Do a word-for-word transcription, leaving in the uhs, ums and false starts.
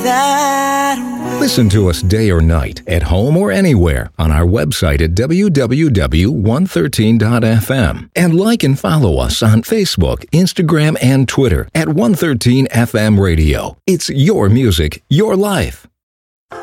that way. Listen to us day or night, at home or anywhere, on our website at w w w dot one thirteen dot f m. And like and follow us on Facebook, Instagram, and Twitter at one thirteen F M Radio. It's your music, your life.